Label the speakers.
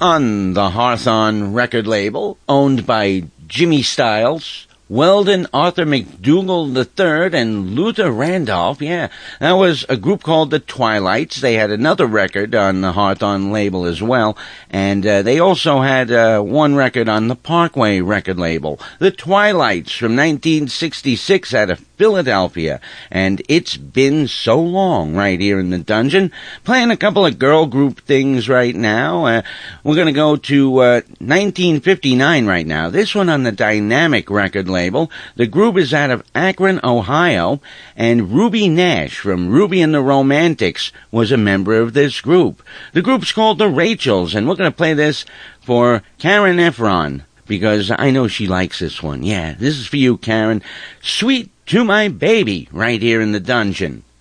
Speaker 1: on the Hawthorne record label, owned by Jimmy Stiles, Weldon Arthur McDougall III, and Luther Randolph. Yeah, that was a group called the Twilights. They had another record on the Hawthorne label as well, and they also had one record on the Parkway record label. The Twilights from 1966 out of Philadelphia, and It's Been So Long right here in the dungeon. Playing a couple of girl group things right now. We're going to go to 1959 right now. This one on the Dynamic record label. The group is out of Akron, Ohio, and Ruby Nash from Ruby and the Romantics was a member of this group. The group's called the Rachels, and we're going to play this for Karen Efron, because I know she likes this one. Yeah, this is for you, Karen. Sweet to My Baby, right here in the dungeon.